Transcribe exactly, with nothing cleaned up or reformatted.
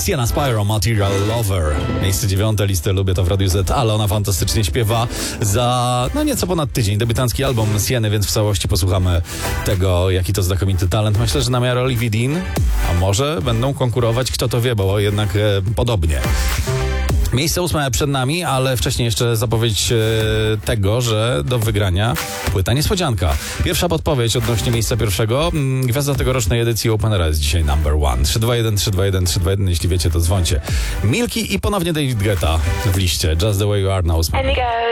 Sienna Spyro, Material Lover. Miejsce dziewiąte listy Lubię to w Radiu Z, ale ona fantastycznie śpiewa za no nieco ponad tydzień. Debiutancki album Sieny, więc w całości posłuchamy tego, jaki to znakomity talent. Myślę, że na miarę Olivia Dean, a może będą konkurować, kto to wie, bo jednak e, podobnie. Miejsce ósme przed nami, ale wcześniej jeszcze zapowiedź e, tego, że do wygrania płyta niespodzianka. Pierwsza podpowiedź odnośnie miejsca pierwszego. Gwiazda tegorocznej edycji Openera jest dzisiaj number one. trzy dwa jeden, trzy dwa jeden, trzy dwa jeden, jeśli wiecie, to dzwońcie. Milki i ponownie David Guetta w liście. Just the way you are na ósmym.